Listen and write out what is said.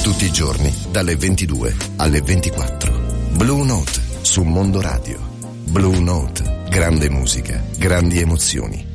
Tutti i giorni, dalle 22 alle 24. Blue Note, su Mondo Radio. Blue Note, grande musica, grandi emozioni.